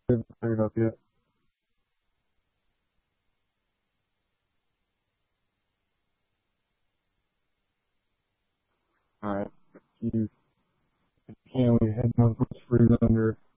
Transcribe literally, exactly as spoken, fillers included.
haven't fired up yet. Alright, you can we head down towards Freeze Under.